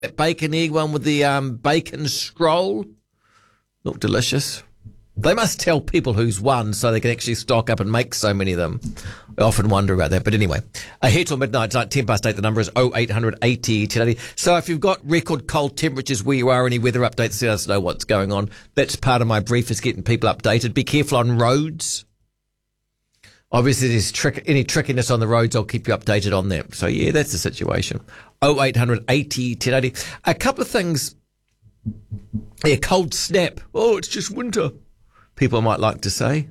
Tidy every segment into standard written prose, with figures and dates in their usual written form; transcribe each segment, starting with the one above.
That bacon egg one with the bacon scroll. Look delicious. They must tell people who's won so they can actually stock up and make so many of them. I often wonder about that. But anyway, here till midnight, tonight, 10 past 8, the number is 0800 80 1080. So if you've got record cold temperatures where you are, any weather updates, let us know what's going on. That's part of my brief, is getting people updated. Be careful on roads. Obviously, there's any trickiness on the roads, I'll keep you updated on that. So, yeah, that's the situation. 0800 80 1080. A couple of things. Yeah, cold snap. Oh, it's just winter, people might like to say.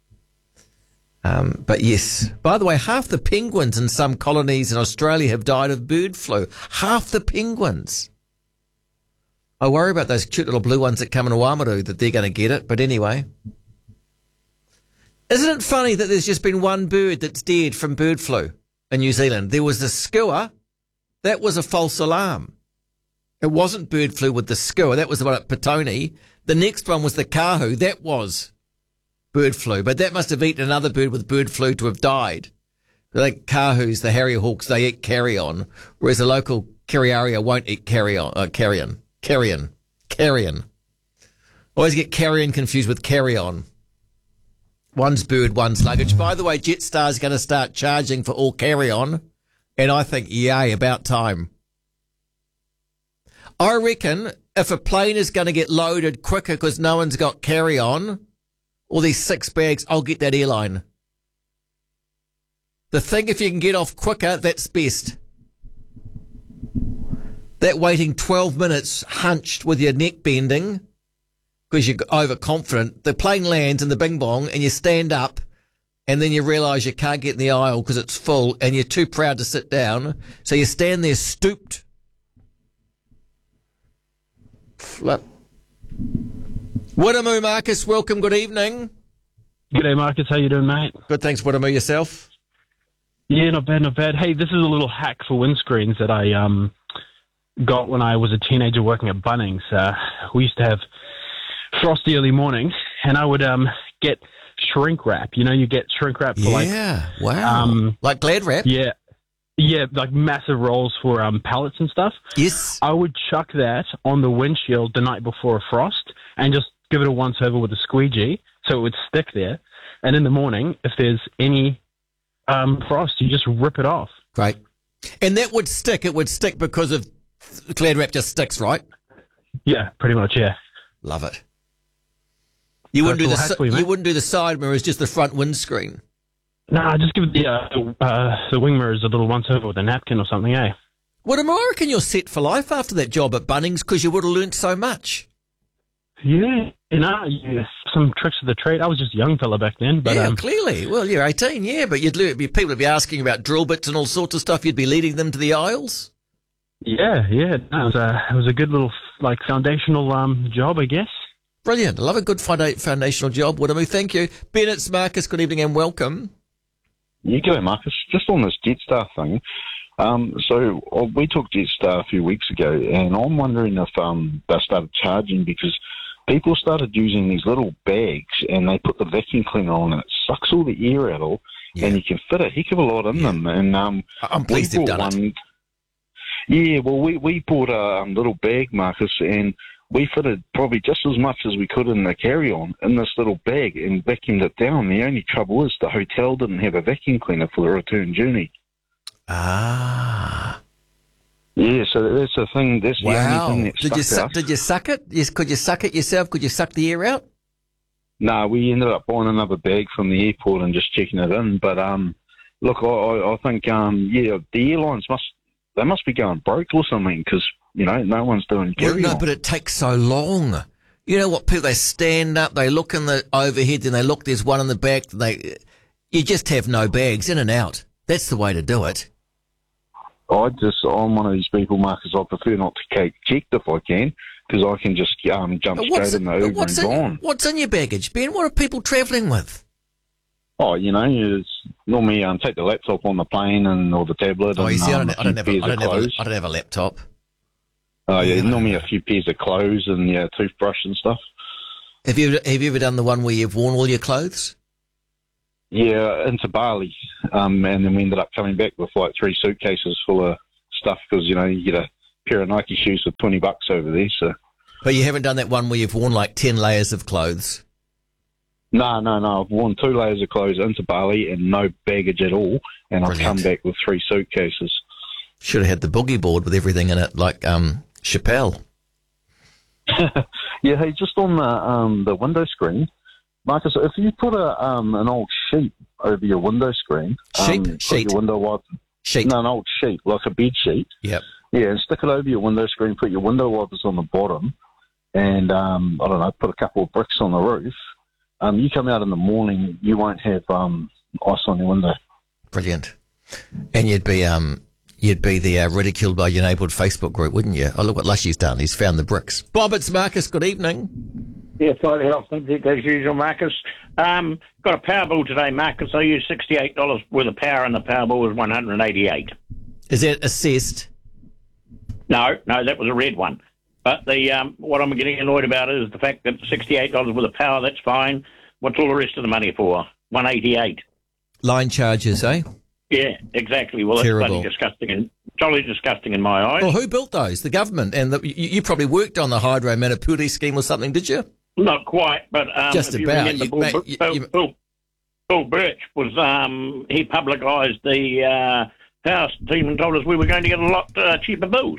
But yes. By the way, half the penguins in some colonies in Australia have died of bird flu. Half the penguins. I worry about those cute little blue ones that come in Oamaru, that they're going to get it. But anyway. Isn't it funny that there's just been one bird that's dead from bird flu in New Zealand? There was the skua. That was a false alarm. It wasn't bird flu with the skua. That was the one at Petone. The next one was the kahu. That was bird flu. But that must have eaten another bird with bird flu to have died. The kahus, the harrier hawks, they eat carrion, whereas the local kiriaria won't eat carrion. Always get carrion confused with carry-on. One's bird, one's luggage. By the way, Jetstar's going to start charging for all carry-on, and I think, yay, about time. I reckon if a plane is going to get loaded quicker because no one's got carry-on, all these 6 bags, I'll get that airline. The thing, if you can get off quicker, that's best. That waiting 12 minutes hunched with your neck bending because you're overconfident, the plane lands in the bing bong and you stand up and then you realise you can't get in the aisle because it's full and you're too proud to sit down. So you stand there stooped. Flip. Wiramu Marcus, welcome, good evening. G'day Marcus, how you doing, mate? Good, thanks, Wiramu. Yourself? Yeah, not bad, not bad. Hey, this is a little hack for windscreens that I got when I was a teenager working at Bunnings. We used to have frosty early mornings, and I would get shrink wrap. You know, you get shrink wrap for like Glad wrap? Yeah, like massive rolls for pallets and stuff. Yes. I would chuck that on the windshield the night before a frost and just give it a once over with a squeegee so it would stick there. And in the morning, if there's any frost, you just rip it off. Great. And that would stick. It would stick because of Glad wrap just sticks, right? Yeah, pretty much, yeah. Love it. You wouldn't do the side mirrors, just the front windscreen. No, just give it the wing mirrors a little once over with a napkin or something, eh? Well, I reckon you're set for life after that job at Bunnings because you would have learnt so much. Yeah, some tricks of the trade. I was just a young fella back then. But, yeah, clearly. Well, you're 18, yeah, but people would be asking about drill bits and all sorts of stuff. You'd be leading them to the aisles. Yeah. No, it was a good little foundational job, I guess. Brilliant. I love a good foundational job. Wiramu, thank you. Ben, it's Marcus. Good evening and welcome. You go, Marcus. Just on this Jetstar thing. So we took Jetstar a few weeks ago, and I'm wondering if they started charging because people started using these little bags, and they put the vacuum cleaner on, and it sucks all the air out, and you can fit a heck of a lot in them. And I'm pleased they've done it. Yeah, well, we bought a little bag, Marcus, and we fitted probably just as much as we could in the carry-on in this little bag and vacuumed it down. The only trouble is the hotel didn't have a vacuum cleaner for the return journey. Ah. Yeah, so that's the thing. That's the only thing that stuck us. Did you suck it? Yes. Could you suck it yourself? Could you suck the air out? No, we ended up buying another bag from the airport and just checking it in. But look, I think the airlines must be going broke or something because no one's doing carry-on. No, but it takes so long. You know what? People, they stand up, they look in the overhead, then they look. There's one in the back. You just have no bags in and out. That's the way to do it. I'm one of these people, Marcus. I prefer not to get checked if I can, because I can just jump straight in the Uber and gone. What's in your baggage, Ben? What are people travelling with? Oh, it's normally take the laptop on the plane or the tablet. Oh, you see, I don't have a laptop. Oh, yeah, normally a few pairs of clothes and toothbrush and stuff. Have you ever done the one where you've worn all your clothes? Yeah, into Bali, and then we ended up coming back with 3 suitcases full of stuff because you get a pair of Nike shoes for $20 over there. So But you haven't done that one where you've worn like 10 layers of clothes? no. I've worn 2 layers of clothes into Bali and no baggage at all, and I've come back with 3 suitcases. Should have had the boogie board with everything in it, like Chappelle. Yeah, hey, just on the window screen, Marcus, if you put an old sheet over your window screen, Sheet? your window wiper, Sheet. no, an old sheet, like a bed sheet. Yep. Yeah, and stick it over your window screen, put your window wipers on the bottom, and, I don't know, put a couple of bricks on the roof. You come out in the morning, you won't have ice on your window. Brilliant. And you'd be the ridiculed by your neighbourhood Facebook group, wouldn't you? Oh, look what Lushy's done. He's found the bricks. Bob, it's Marcus. Good evening. Yeah, slightly off subject as usual, Marcus. Got a power bill today, Marcus. I used $68 worth of power, and the power bill was $188. Is that assessed? No, that was a red one. But the what I'm getting annoyed about is the fact that $68 worth of power, that's fine. What's all the rest of the money for? $188. Line charges, eh? Yeah, exactly. Well, that's Terrible. bloody disgusting and jolly disgusting in my eyes. Well, who built those? The government. And you probably worked on the Hydro Manapuri scheme or something, did you? Not quite, but Just if about. you remember, Bill Birch was he publicised the power team and told us we were going to get a lot cheaper bills.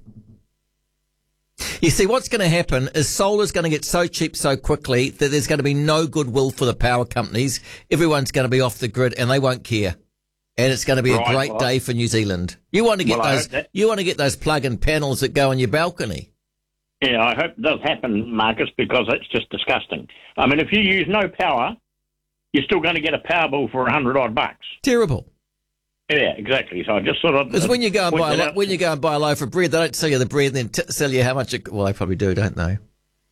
You see, what's going to happen is solar's going to get so cheap so quickly that there's going to be no goodwill for the power companies. Everyone's going to be off the grid and they won't care. And it's going to be a great day for New Zealand. You want to get those plug-in panels that go on your balcony. Yeah, I hope it does happen, Marcus, because it's just disgusting. I mean, if you use no power, you're still going to get a power bill for $100 bucks. Terrible. Yeah, exactly. So I just sort of because when you go and buy a loaf of bread, they don't sell you the bread and then sell you how much. Well, they probably do, don't they?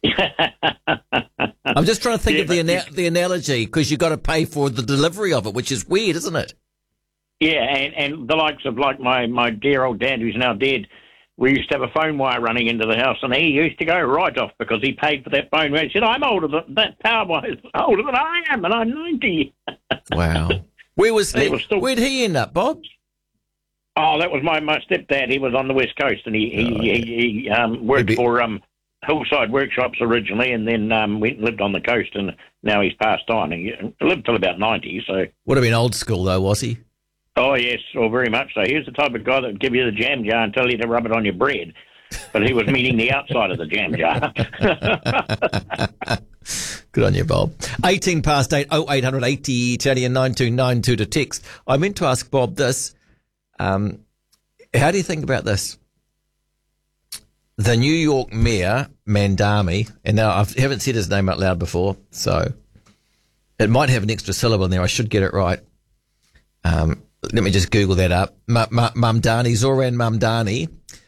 I'm just trying to think of the analogy because you've got to pay for the delivery of it, which is weird, isn't it? Yeah, and the likes of like my dear old dad who's now dead, we used to have a phone wire running into the house, and he used to go right off because he paid for that phone wire. He said, "I'm older than that power wire is older than I am, and I'm 90." Wow. Where was he? Where'd he end up, Bob? Oh, that was my stepdad. He was on the West Coast, and he worked for Hillside Workshops originally, and then went and lived on the coast, and now he's passed on. He lived till about 90, so... Would have been old school, though, was he? Oh, yes, well, very much so. He was the type of guy that would give you the jam jar and tell you to rub it on your bread, but he was meaning the outside of the jam jar. Good on you, Bob. 18 past 8, 0800 80 30 and 9292 to text. I meant to ask Bob this. How do you think about this? The New York Mayor, Mandami, and now I haven't said his name out loud before, so it might have an extra syllable in there. I should get it right. Let me just Google that up. Mamdani, Zoran Mamdani.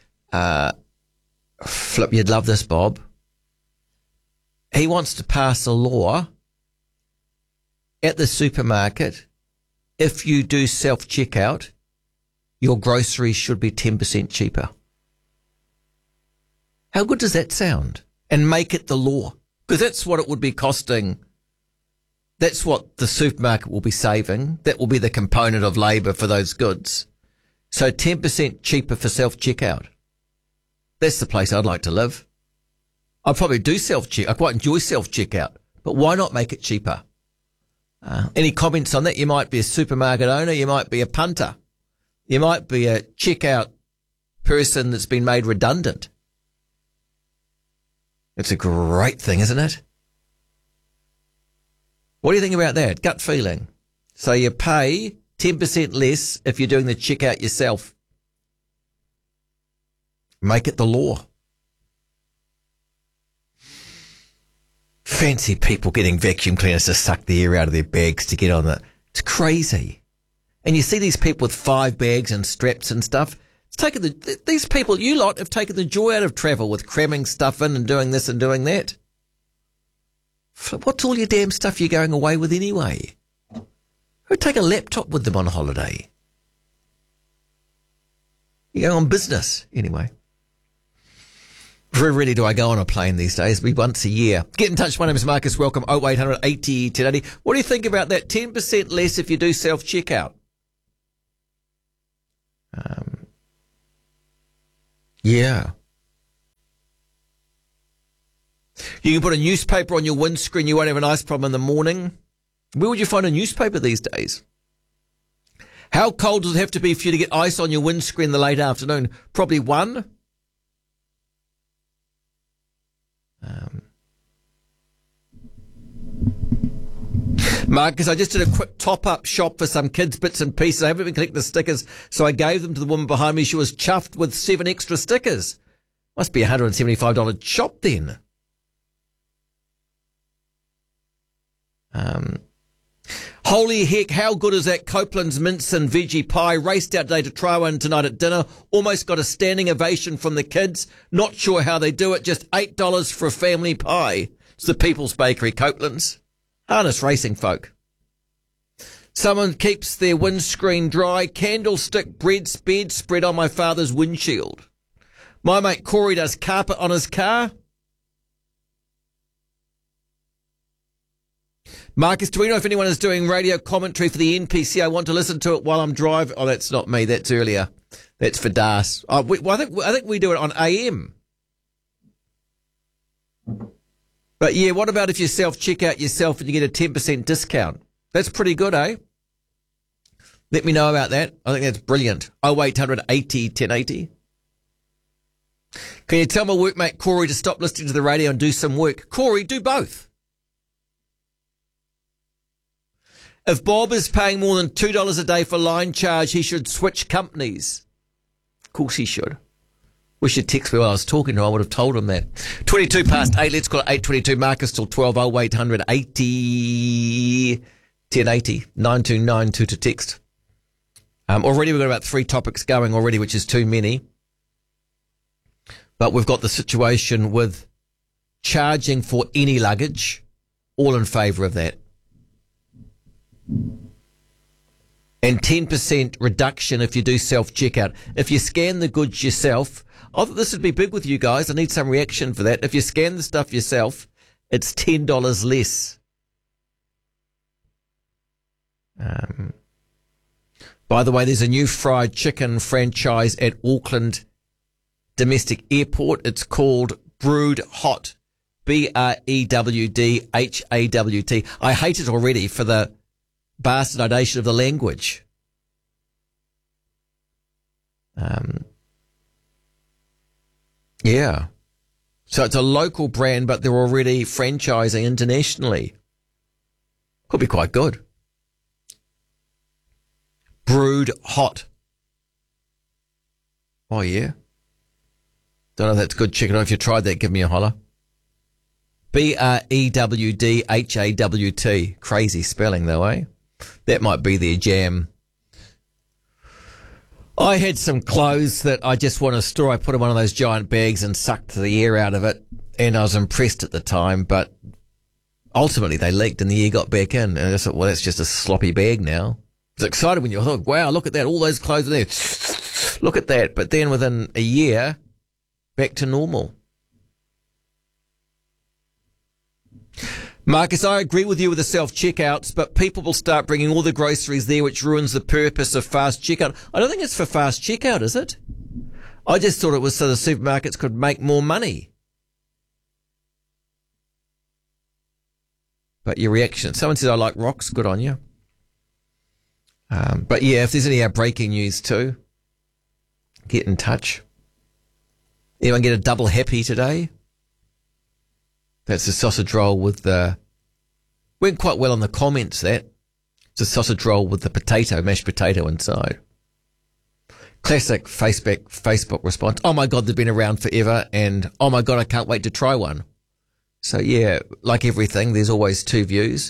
Flip, you'd love this, Bob. He wants to pass a law at the supermarket. If you do self-checkout, your groceries should be 10% cheaper. How good does that sound? And make it the law. Because that's what it would be costing. That's what the supermarket will be saving. That will be the component of labour for those goods. So 10% cheaper for self-checkout. That's the place I'd like to live. I'd probably do self-check. I quite enjoy self-checkout. But why not make it cheaper? Any comments on that? You might be a supermarket owner. You might be a punter. You might be a checkout person that's been made redundant. It's a great thing, isn't it? What do you think about that? Gut feeling. So you pay 10% less if you're doing the checkout yourself. Make it the law. Fancy people getting vacuum cleaners to suck the air out of their bags to get on it. It's crazy. And you see these people with 5 bags and straps and stuff. It's taken these people, you lot, have taken the joy out of travel with cramming stuff in and doing this and doing that. What's all your damn stuff you're going away with anyway? Who'd take a laptop with them on holiday? You go on business anyway. Very rarely do I go on a plane these days. It'll be once a year. Get in touch. My name is Marcus. Welcome. 0800 80 1080. What do you think about that? 10% less if you do self-checkout. Yeah. You can put a newspaper on your windscreen. You won't have an ice problem in the morning. Where would you find a newspaper these days? How cold does it have to be for you to get ice on your windscreen in the late afternoon? Probably 1. Marcus, I just did a quick top-up shop for some kids' bits and pieces. I haven't been collecting the stickers, so I gave them to the woman behind me. She was chuffed with 7 extra stickers. Must be a $175 shop then. Holy heck, how good is that Copeland's mince and veggie pie? Raced out today to try one tonight at dinner. Almost got a standing ovation from the kids. Not sure how they do it. Just $8 for a family pie. It's the People's Bakery, Copeland's. Harness racing folk. Someone keeps their windscreen dry. Candlestick bed spread on my father's windshield. My mate Corey does carpet on his car. Marcus, do we know if anyone is doing radio commentary for the NPC? I want to listen to it while I'm driving. Oh, that's not me. That's earlier. That's for Das. I think we do it on AM. But yeah, what about if you self-check out yourself and you get a 10% discount? That's pretty good, eh? Let me know about that. I think that's brilliant. 0800 80 1080. Can you tell my workmate Corey to stop listening to the radio and do some work? Corey, do both. If Bob is paying more than $2 a day for line charge, he should switch companies. Of course he should. Wish you'd text me while I was talking to him. I would have told him that. 22 past 8. Let's call it 8:22. Marcus till 12. 0800 80 1080. 9292 to text. Already we've got about 3 topics going already, which is too many. But we've got the situation with charging for any luggage. All in favour of that. And 10% reduction if you do self-checkout. If you scan the goods yourself, I thought this would be big with you guys. I need some reaction for that. If you scan the stuff yourself, it's $10 less. By the way, there's a new fried chicken franchise at Auckland Domestic Airport. It's called Brewed Hot. BREWDHAWT. I hate it already for the bastardization of the language. Yeah. So it's a local brand, but they're already franchising internationally. Could be quite good. Brewed Hot. Oh, yeah. Don't know if that's good chicken. If you tried that, give me a holler. BREWDHAWT. Crazy spelling, though, eh? That might be their jam. I had some clothes that I just want to store. I put in one of those giant bags and sucked the air out of it, and I was impressed at the time, but ultimately they leaked and the air got back in, and I just thought, well, that's just a sloppy bag now. I was excited when you thought, wow, look at that, all those clothes are there. Look at that. But then within a year, back to normal. Marcus, I agree with you with the self-checkouts, but people will start bringing all the groceries there, which ruins the purpose of fast checkout. I don't think it's for fast checkout, is it? I just thought it was so the supermarkets could make more money. But your reaction, someone said, I like rocks, good on you. But yeah, if there's any breaking news too, get in touch. Anyone get a double happy today? That's a sausage roll with the... Went quite well on the comments, that. It's a sausage roll with the potato, mashed potato inside. Classic Facebook response. Oh my God, they've been around forever, and oh my God, I can't wait to try one. So yeah, like everything, there's always 2 views.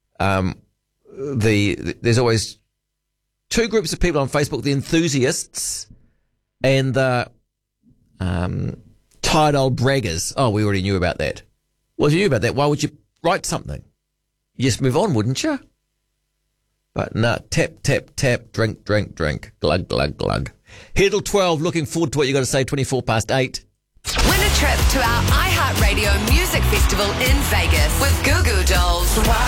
There's always 2 groups of people on Facebook, the enthusiasts and the tired old braggers. Oh, we already knew about that. Well, if you knew about that, why would you write something? You just move on, wouldn't you? But no, tap, tap, tap, drink, drink, drink, glug, glug, glug. Headle 12, looking forward to what you got to say, 24 past 8. Win a trip to our iHeartRadio Music Festival in Vegas with Goo Goo Dolls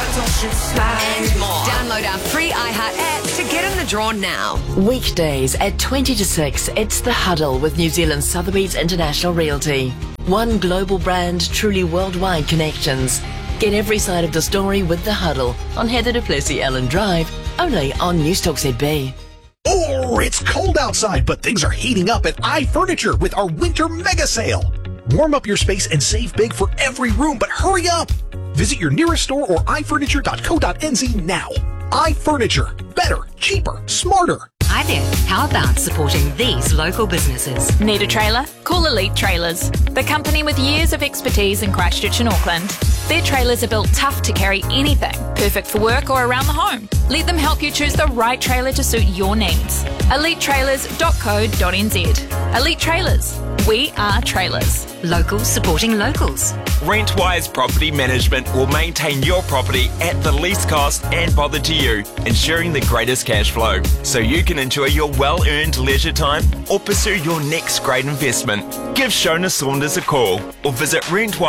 and more. Download our free iHeart app to get in the draw now. Weekdays at 20 to 6, it's The Huddle with New Zealand Sotheby's International Realty. One global brand, truly worldwide connections. Get every side of the story with The Huddle on Heather du Plessis-Allen Drive, only on Newstalk ZB. Oh, it's cold outside, but things are heating up at iFurniture with our winter mega sale. Warm up your space and save big for every room, but hurry up! Visit your nearest store or ifurniture.co.nz now. iFurniture. Better, cheaper, smarter. Hi there. How about supporting these local businesses? Need a trailer? Call Elite Trailers, the company with years of expertise in Christchurch and Auckland. Their trailers are built tough to carry anything, perfect for work or around the home. Let them help you choose the right trailer to suit your needs. EliteTrailers.co.nz. Elite Trailers. We are trailers. Locals supporting locals. Rentwise Property Management will maintain your property at the least cost and bother to you, ensuring the greatest cash flow, so you can enjoy your well-earned leisure time or pursue your next great investment. Give Shona Saunders a call or visit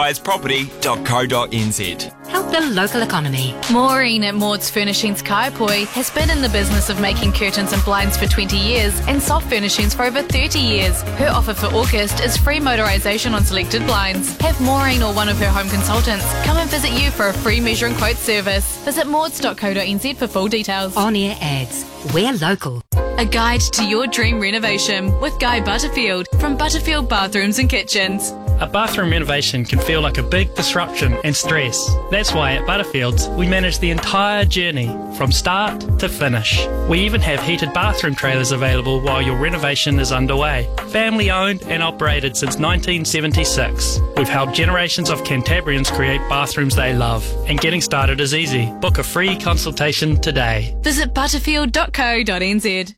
rentwiseproperty.co.nz. Help the local economy. Maureen at Maud's Furnishings Kaiapoi has been in the business of making curtains and blinds for 20 years and soft furnishings for over 30 years. Her offer for August is free motorisation on selected blinds. Have Maureen or one of her home consultants come and visit you for a free measure and quote service. Visit mauds.co.nz for full details. On-air ads. We're local. A guide to your dream renovation with Guy Butterfield from Butterfield Bathrooms and Kitchens. A bathroom renovation can feel like a big disruption and stress. That's why at Butterfields, we manage the entire journey from start to finish. We even have heated bathroom trailers available while your renovation is underway. Family owned and operated since 1976. We've helped generations of Cantabrians create bathrooms they love. And getting started is easy. Book a free consultation today. Visit butterfield.co.nz.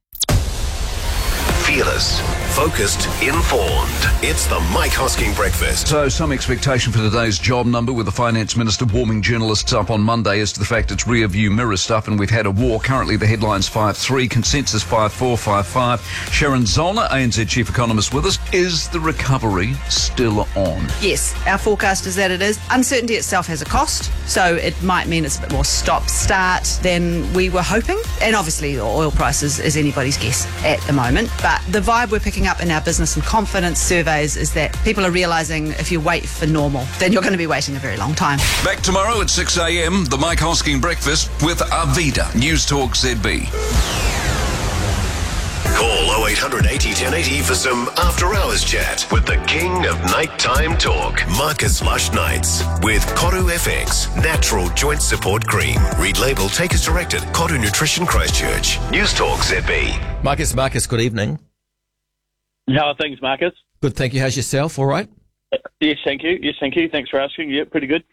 Fearless, focused, informed. It's the Mike Hosking Breakfast. So some expectation for today's job number, with the Finance Minister warming journalists up on Monday as to the fact it's rear view mirror stuff and we've had a war. Currently the headline's 5-3, consensus 5-4, 5-5. Sharon Zollner, ANZ Chief Economist, with us. Is the recovery still on? Yes, our forecast is that it is. Uncertainty itself has a cost, so it might mean it's a bit more stop-start than we were hoping. And obviously the oil price is anybody's guess at the moment. But the vibe we're picking up in our business and confidence surveys is that people are realising if you wait for normal, then you're going to be waiting a very long time. Back tomorrow at 6 a.m, the Mike Hosking Breakfast with Arvida, Newstalk ZB. Call 0880 1080 for some after-hours chat with the king of nighttime talk, Marcus Lush Nights, with Koru FX, Natural Joint Support Cream. Read label, take as directed. Koru Nutrition Christchurch. Newstalk ZB. Marcus, good evening. How are things, Marcus? Good, thank you. How's yourself? All right? Yes, thank you. Thanks for asking. Yeah, pretty good.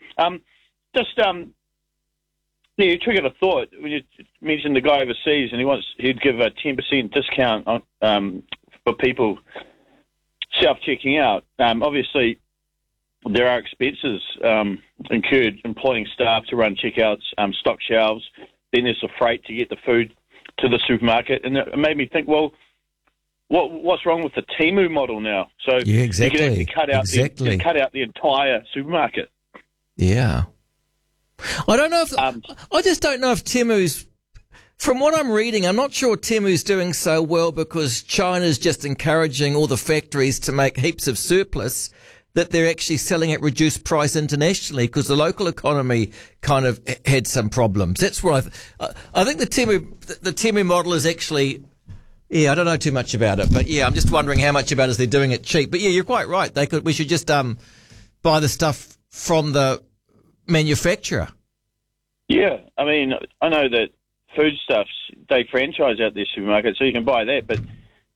You triggered a thought when you mentioned the guy overseas, and he'd give a 10% discount on, for people self-checking out. Obviously, there are expenses incurred employing staff to run checkouts, stock shelves. Then there's the freight to get the food to the supermarket, and it made me think, well, what's wrong with the Temu model now? So yeah, exactly. You can actually cut out the entire supermarket. Yeah. I don't know if I just don't know if Temu's. From what I'm reading, I'm not sure Temu's doing so well because China's just encouraging all the factories to make heaps of surplus that they're actually selling at reduced price internationally because the local economy kind of had some problems. That's what I think the Temu model is actually. Yeah, I don't know too much about it, but yeah, I'm just wondering how much about it is they're doing it cheap. But yeah, you're quite right. We should just buy the stuff from the manufacturer. Yeah, I mean, I know that foodstuffs, they franchise out their supermarket, so you can buy that, but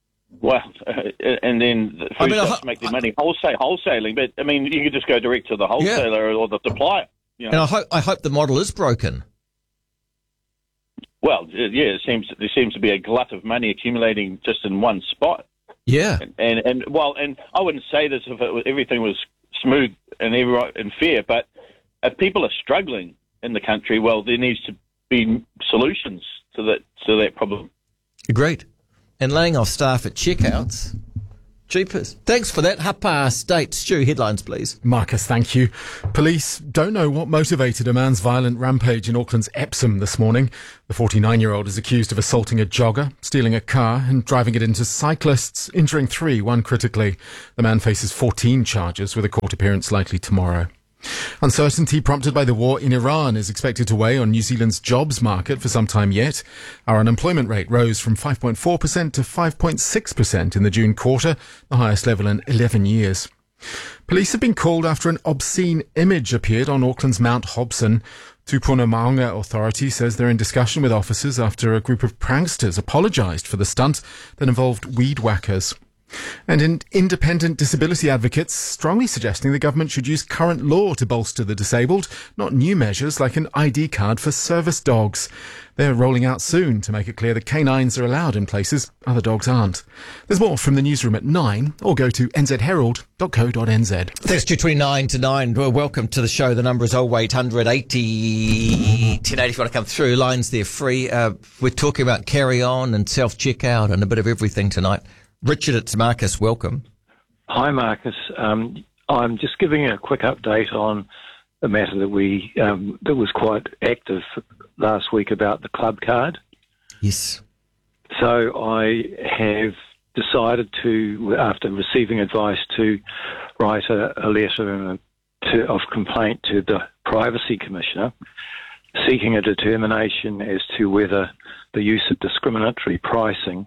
and then the foodstuffs make their money wholesaling. But I mean, you could just go direct to the wholesaler or the supplier. You know? And I hope the model is broken. Well, yeah, there seems to be a glut of money accumulating just in one spot. Yeah, and I wouldn't say this if everything was smooth and fair, but if people are struggling in the country, well, there needs to be solutions to that problem. Agreed. And laying off staff at checkouts, Jeepers. Thanks for that. 8:30. Stu, headlines, please. Marcus, thank you. Police don't know what motivated a man's violent rampage in Auckland's Epsom this morning. The 49-year-old is accused of assaulting a jogger, stealing a car and driving it into cyclists, injuring 3, 1 critically. The man faces 14 charges with a court appearance likely tomorrow. Uncertainty prompted by the war in Iran is expected to weigh on New Zealand's jobs market for some time yet. Our unemployment rate rose from 5.4% to 5.6% in the June quarter, the highest level in 11 years. Police have been called after an obscene image appeared on Auckland's Mount Hobson. Tupuna Maunga Authority says they're in discussion with officers after a group of pranksters apologised for the stunt that involved weed whackers. And independent disability advocates strongly suggesting the government should use current law to bolster the disabled, not new measures like an ID card for service dogs. They're rolling out soon to make it clear that canines are allowed in places other dogs aren't. There's more from the newsroom at 9, or go to nzherald.co.nz. Thanks, 229 to 9. Well, welcome to the show. The number is 0800 80 1080 if you want to come through. Lines there free. We're talking about carry on and self-checkout and a bit of everything tonight. Richard, it's Marcus. Welcome. Hi, Marcus. I'm just giving a quick update on a matter that that was quite active last week about the club card. Yes. So I have decided to, after receiving advice, to write a letter of complaint to the Privacy Commissioner, seeking a determination as to whether the use of discriminatory pricing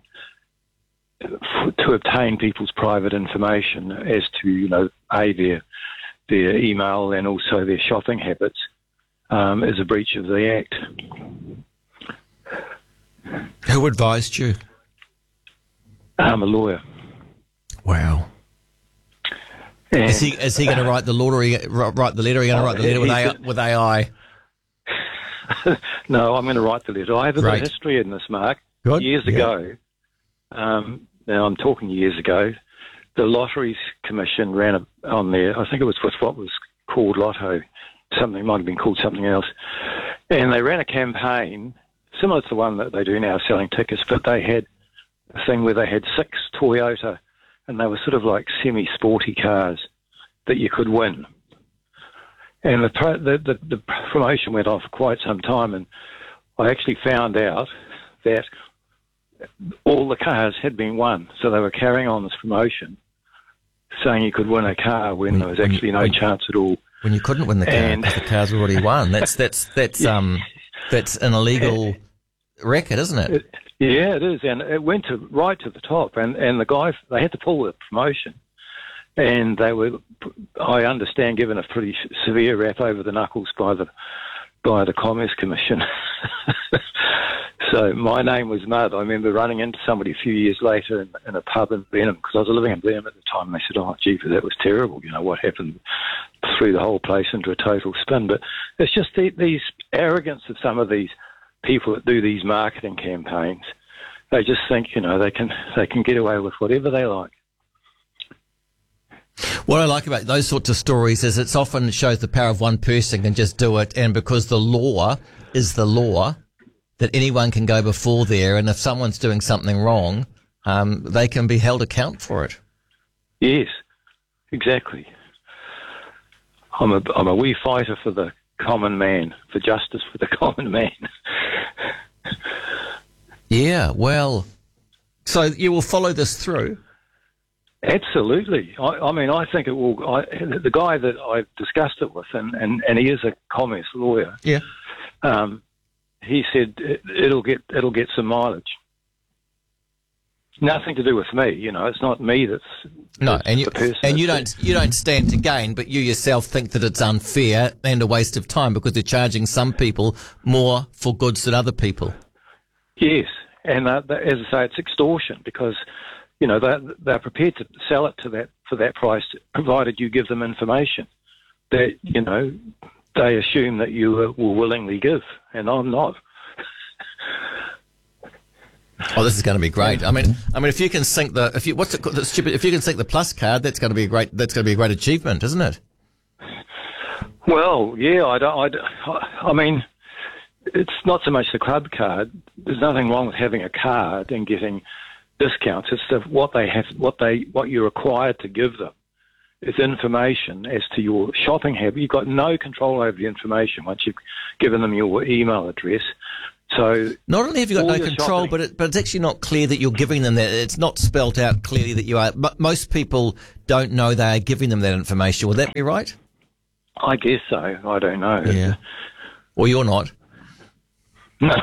to obtain people's private information as to, their email and also their shopping habits is a breach of the Act. Who advised you? I'm a lawyer. Wow. And is he going to write the letter? Are you going to write the letter with AI? No, I'm going to write the letter. I have a bit of history in this, Mark. Good. Years ago, now I'm talking years ago, the Lotteries Commission ran on there, I think it was with what was called Lotto, something might have been called something else, and they ran a campaign similar to the one that they do now selling tickets, but they had a thing where they had 6 Toyota, and they were sort of like semi-sporty cars that you could win. And the promotion went on for quite some time, and I actually found out that all the cars had been won, so they were carrying on this promotion, saying you could win a car when there was actually no chance at all. When you couldn't win the car, because the car's already won. That's an illegal record, isn't it? Yeah, it is, and it went right to the top. And the guy, they had to pull the promotion, and they were, I understand, given a pretty severe rap over the knuckles by the Commerce Commission. So my name was Mud. I remember running into somebody a few years later in a pub in Blenheim, because I was living in Blenheim at the time, and they said, "Oh, gee, that was terrible. What happened? Threw the whole place into a total spin." But it's just these arrogance of some of these people that do these marketing campaigns. They just think, they can get away with whatever they like. What I like about those sorts of stories is it often shows the power of one person can just do it, and because the law is the law, that anyone can go before there, and if someone's doing something wrong, they can be held account for it. Yes, exactly. I'm a wee fighter for the common man, for justice for the common man. Yeah, well, so you will follow this through? Absolutely. I think it will. The guy that I've discussed it with, and he is a commerce lawyer. Yeah. He said it'll get some mileage. Nothing to do with me, it's not me that's the person. And you don't stand to gain, but you yourself think that it's unfair and a waste of time because they're charging some people more for goods than other people. Yes, and as I say, it's extortion because they're prepared to sell it for that price, provided you give them information that they assume that you will willingly give, and I'm not. Oh, this is going to be great. I mean, if you can sync if you can sync the Plus card, that's going to be a great achievement, isn't it? Well, yeah, I mean, it's not so much the club card. There's nothing wrong with having a card and getting discounts. It's what you're required to give them. It's information as to your shopping habit. You've got no control over the information once you've given them your email address. So not only have you got no control, shopping, but it's actually not clear that you're giving them that. It's not spelt out clearly that you are. But most people don't know they are giving them that information. Would that be right? I guess so. I don't know. Yeah. Well, you're not. No.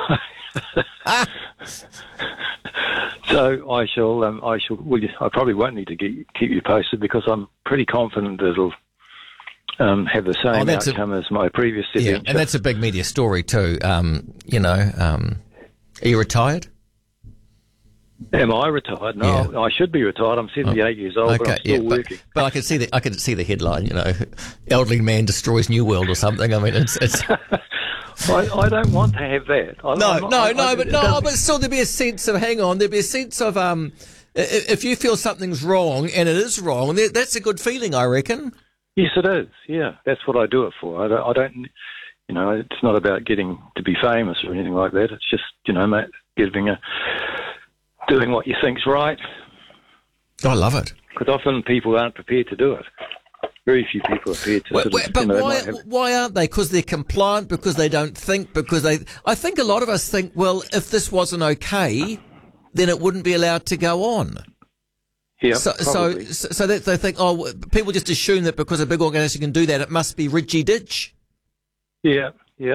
So I shall. Well, I probably won't need to keep you posted because I'm pretty confident that it'll have the same outcome as my previous adventure. Yeah, and that's a big media story too. Are you retired? Am I retired? No, I should be retired. I'm 78 years old, but I'm still working. But I can see the headline. Elderly man destroys New World or something. I mean, it's. I don't want to have that. But still there'd be a sense of, there'd be a sense of, if you feel something's wrong, and it is wrong, that's a good feeling, I reckon. Yes, it is. Yeah, that's what I do it for. I don't it's not about getting to be famous or anything like that. It's just, doing what you think's right. I love it. Because often people aren't prepared to do it. Very few people are prepared to. Why aren't they? Because they're compliant, because they don't think, I think a lot of us think, well, if this wasn't okay, then it wouldn't be allowed to go on. Yeah, so that they think, people just assume that because a big organisation can do that, it must be Ridgy Ditch. Yeah.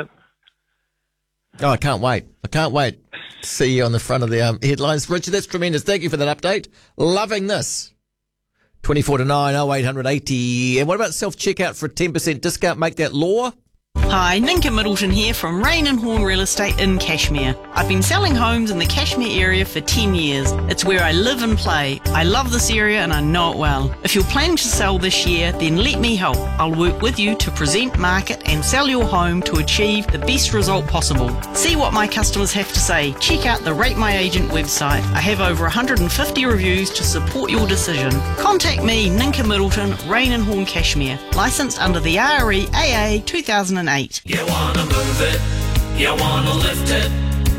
Oh, I can't wait to see you on the front of the headlines. Richard, that's tremendous. Thank you for that update. Loving this. 24 to 9, 0800 80. And what about self-checkout for a 10% discount? Make that law? Hi, Ninka Middleton here from Rain and Horn Real Estate in Cashmere. I've been selling homes in the Cashmere area for 10 years. It's where I live and play. I love this area and I know it well. If you're planning to sell this year, then let me help. I'll work with you to present, market and sell your home to achieve the best result possible. See what my customers have to say. Check out the Rate My Agent website. I have over 150 reviews to support your decision. Contact me, Ninka Middleton, Rain and Horn Cashmere. Licensed under the RE AA 2008. You wanna move it, you wanna lift it.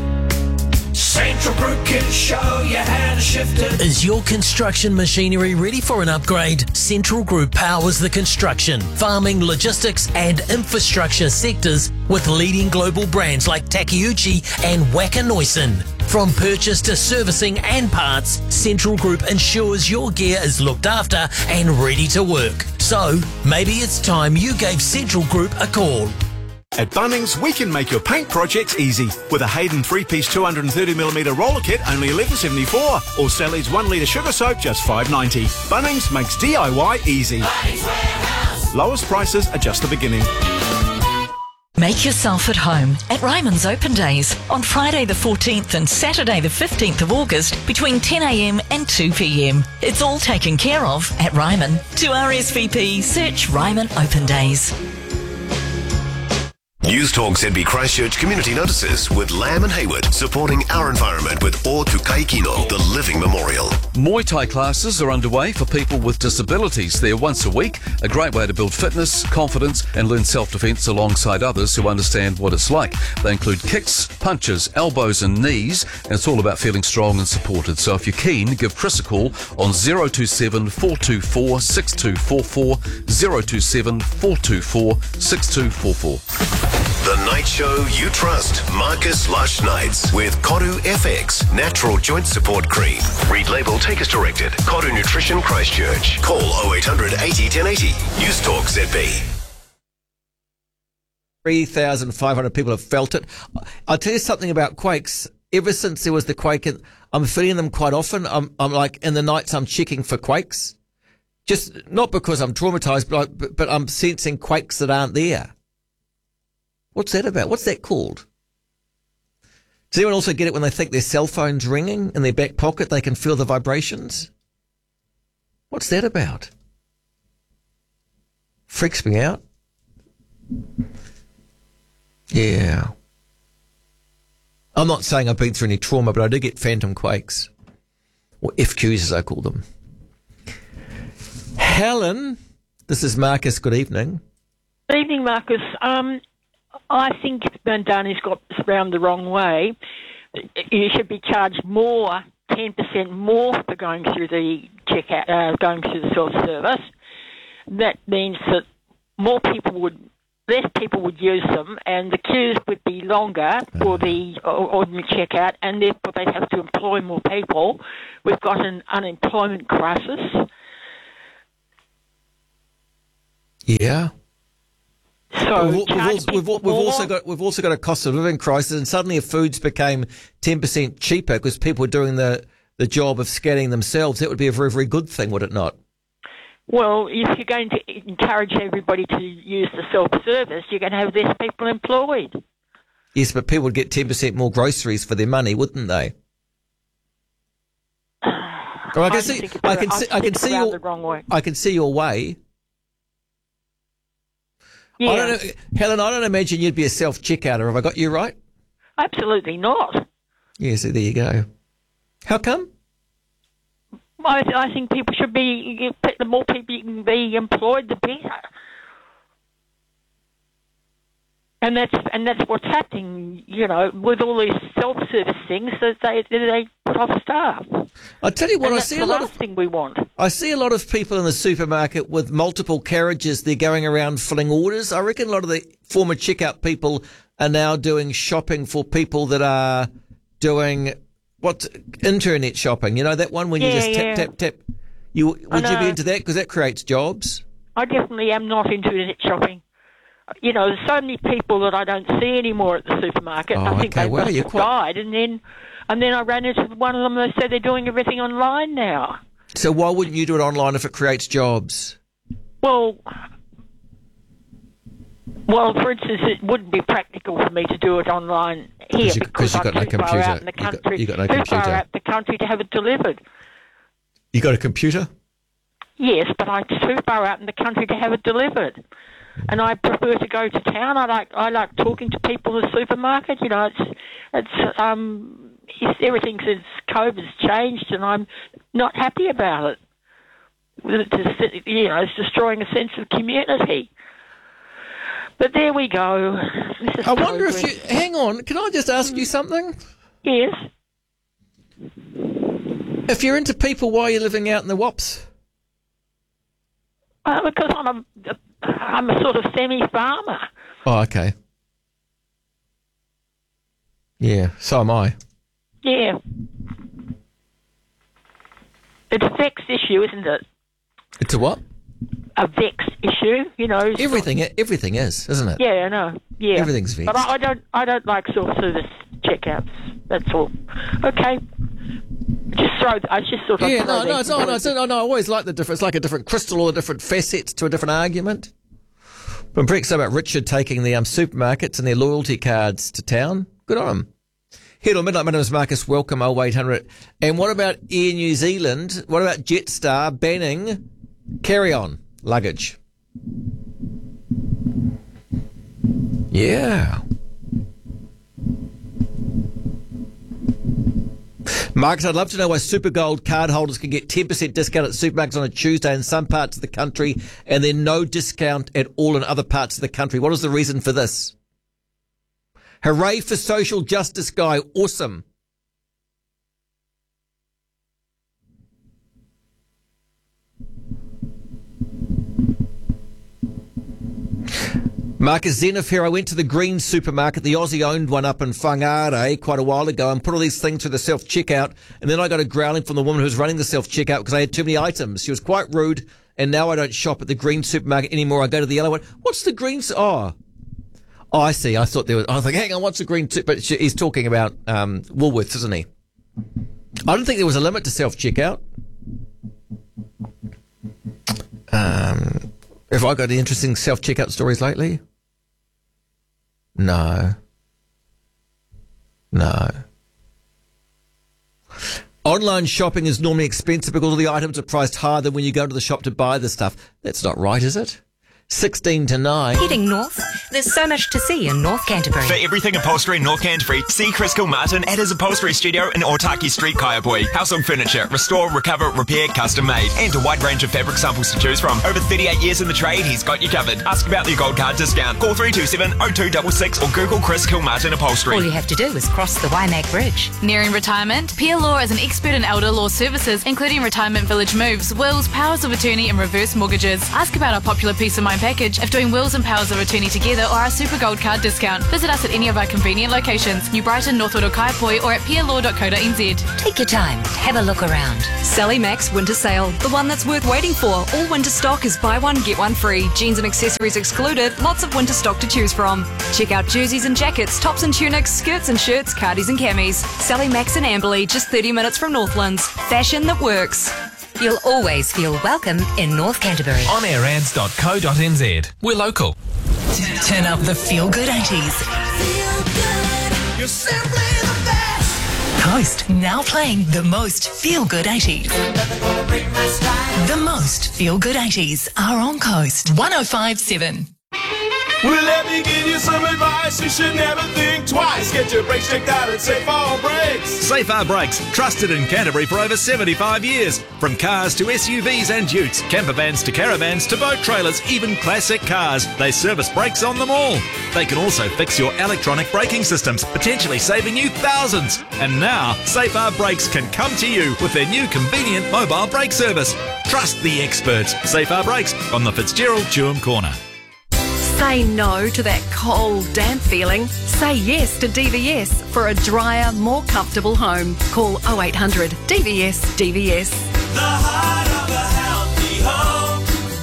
Central Group can show you how to shift it. Is your construction machinery ready for an upgrade? Central Group powers the construction, farming, logistics and infrastructure sectors with leading global brands like Takeuchi and Wacker Neuson. From purchase to servicing and parts, Central Group ensures your gear is looked after and ready to work. So, maybe it's time you gave Central Group a call. At Bunnings, we can make your paint projects easy. With a Hayden 3-piece 230mm roller kit, only $11.74. Or Sally's 1 litre sugar soap, just $5.90. Bunnings makes DIY easy. Lowest prices are just the beginning. Make yourself at home at Ryman's Open Days on Friday the 14th and Saturday the 15th of August between 10am and 2pm. It's all taken care of at Ryman. To RSVP, search Ryman Open Days. News Talk ZB Christchurch Community Notices with Lamb and Hayward, supporting our environment with O Tukai Kino, the Living Memorial. Muay Thai classes are underway for people with disabilities. They're once a week, a great way to build fitness, confidence and learn self-defence alongside others who understand what it's like. They include kicks, punches, elbows and knees, and it's all about feeling strong and supported. So if you're keen, give Chris a call on 027 424 6244, 027 424 6244. The night show you trust, Marcus Lush Nights with Koru FX, Natural Joint Support Cream. Read label, take as directed. Koru Nutrition Christchurch. Call 0800 80 1080. News Talk ZB. 3,500 people have felt it. I'll tell you something about quakes. Ever since there was the quake, I'm feeling them quite often. I'm like, in the nights I'm checking for quakes. Just not because I'm traumatized, but I'm sensing quakes that aren't there. What's that about? What's that called? Does anyone also get it when they think their cell phone's ringing in their back pocket? They can feel the vibrations. What's that about? Freaks me out. Yeah. I'm not saying I've been through any trauma, but I do get phantom quakes. Or FQs as I call them. Helen, this is Marcus. Good evening. Good evening, Marcus. I think Bandani's got this round the wrong way. You should be charged more to 10% more for going through the checkout, going through the self-service, that means that less people would use them, and the queues would be longer for the ordinary checkout, and therefore they'd have to employ more people. We've got an unemployment crisis. Yeah. So we've also got a cost of living crisis, and suddenly if foods became 10% cheaper because people were doing the job of scanning themselves, that would be a very, very good thing, would it not? Well, if you're going to encourage everybody to use the self-service, you're going to have less people employed. Yes, but people would get 10% more groceries for their money, wouldn't they? Well, I can see your way. Yeah. I don't know, Helen, I don't imagine you'd be a self-checkouter. Have I got you right? Absolutely not. Yeah, so there you go. How come? I think people should be, the more people you can be employed, the better. And that's what's happening, with all these self-service things, that they put off staff. I tell you what, that's the last thing we want. I see a lot of people in the supermarket with multiple carriages. They're going around filling orders. I reckon a lot of the former checkout people are now doing shopping for people that are doing internet shopping. That one when you just tap. Would you be into that? Because that creates jobs. I definitely am not into internet shopping. There's so many people that I don't see anymore at the supermarket. I think they must have died. And then I ran into one of them. They said they're doing everything online now. So why wouldn't you do it online if it creates jobs? Well, for instance, it wouldn't be practical for me to do it online here because I'm too far out in the country. You got no computer. Too far out in the country to have it delivered. You got a computer? Yes, but I'm too far out in the country to have it delivered. And I prefer to go to town. I like talking to people in the supermarket. Everything since COVID's changed, and I'm not happy about it. It's destroying a sense of community. But there we go. I wonder if you... Hang on, can I just ask you something? Yes. If you're into people, why are you living out in the Wops? Because I'm a sort of semi-farmer. Oh, okay. Yeah, so am I. Yeah. It's a vexed issue, isn't it? It's a what? A vexed issue, Everything is, isn't it? Yeah, I know. Yeah. Everything's vexed. But I don't like self-service checkouts. That's all. Okay. I just thought. Yeah, no. I always like the difference. It's like a different crystal or different facets to a different argument. But I'm pretty excited about Richard taking the supermarkets and their loyalty cards to town. Good on him. Here till midnight, my name is Marcus. Welcome, 0800. And what about Air New Zealand? What about Jetstar banning carry-on luggage? Yeah. Marcus, I'd love to know why Supergold card holders can get 10% discount at supermarkets on a Tuesday in some parts of the country and then no discount at all in other parts of the country. What is the reason for this? Hooray for social justice guy. Awesome. Marcus Zenith here. I went to the Green supermarket, the Aussie-owned one up in Whangarei quite a while ago, and put all these things through the self-checkout, and then I got a growling from the woman who was running the self-checkout because I had too many items. She was quite rude, and now I don't shop at the Green supermarket anymore. I go to the yellow one. What's the Green... Oh, I see. I thought there was... I was like, hang on, what's the Green... But he's talking about Woolworths, isn't he? I don't think there was a limit to self-checkout. Have I got any interesting self-checkout stories lately? No. Online shopping is normally expensive because all the items are priced higher than when you go to the shop to buy the stuff. That's not right, is it? 16 to 9. Heading north, there's so much to see in North Canterbury. For everything upholstery in North Canterbury, see Chris Kilmartin at his upholstery studio in Otaki Street, Kaiapoi. Household furniture, restore, recover, repair, custom made, and a wide range of fabric samples to choose from. Over 38 years in the trade, he's got you covered. Ask about the gold card discount. Call 327-0266 or Google Chris Kilmartin Upholstery. All you have to do is cross the Waimak Bridge. Nearing retirement? Peer Law is an expert in elder law services, including retirement village moves, wills, powers of attorney, and reverse mortgages. Ask about our popular Peace of Mind package if doing wills and powers of attorney together, or our Super Gold Card discount. Visit us at any of our convenient locations, New Brighton, Northwood or Kaiapoi, or at peerlaw.co.nz. Take your time, have a look around. Sally Max Winter Sale, the one that's worth waiting for. All winter stock is buy one, get one free. Jeans and accessories excluded, lots of winter stock to choose from. Check out jerseys and jackets, tops and tunics, skirts and shirts, cardies and camis. Sally Max in Amberley, just 30 minutes from Northlands. Fashion that works. You'll always feel welcome in North Canterbury. onaiراds.co.nz. We're local. Turn up the feel-good 80s. You're simply the best. Coast now playing the most feel-good 80s. The most feel-good 80s are on Coast 105.7. Well, let me give you some advice. You should never think twice. Get your brakes checked out at Safe R Brakes. Safe R Brakes, trusted in Canterbury for over 75 years. From cars to SUVs and utes, camper vans to caravans to boat trailers, even classic cars. They service brakes on them all. They can also fix your electronic braking systems, potentially saving you thousands. And now, Safe R Brakes can come to you with their new convenient mobile brake service. Trust the experts. Safe R Brakes on the Fitzgerald Chewham Corner. Say no to that cold, damp feeling. Say yes to DVS for a drier, more comfortable home. Call 0800 DVS DVS. The heart of a healthy home.